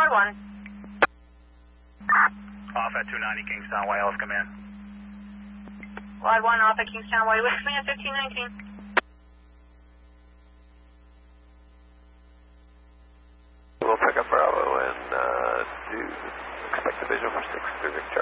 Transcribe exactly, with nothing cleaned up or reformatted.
Quad one. Off at two ninety Kingstown Way, let's come in. Quad one off at Kingstown Way with command fifteen nineteen. We'll pick up Bravo and uh, do expect a visual for six through Victoria.